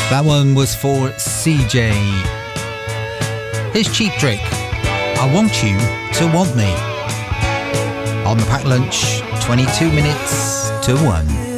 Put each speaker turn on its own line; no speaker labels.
That one was for CJ. Here's Cheap Trick. I Want You to Want Me. On the Pack Lunch, 22 minutes to 1.